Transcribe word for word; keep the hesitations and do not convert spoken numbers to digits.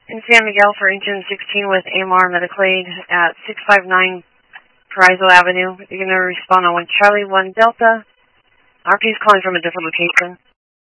In San Miguel for engine sixteen with A M R Metaclade at six five nine Paraiso Avenue. You're going to respond on one Charlie, one Delta. R P is calling from a different location.